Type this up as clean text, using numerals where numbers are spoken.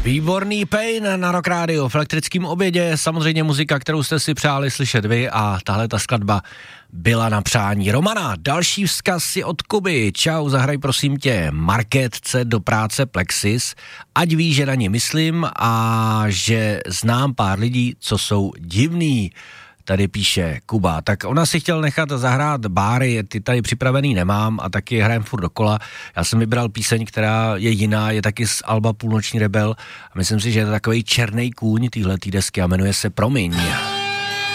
Výborný Pain na Rock Radio v elektrickém obědě, samozřejmě muzika, kterou jste si přáli slyšet vy a tahle ta skladba byla na přání Romana. Další vzkaz je od Kuby. Čau, zahraj prosím tě Markétce do práce Plexis, ať ví, že na ně myslím a že znám pár lidí, co jsou divný. Tady píše Kuba. Tak ona si chtěl nechat zahrát Báry, ty tady připravený nemám a taky hrajem furt dokola. Já jsem vybral píseň, která je jiná, je taky z alba Půlnoční rebel a myslím si, že je to takovej černý kůň téhletý desky a jmenuje se Promiň.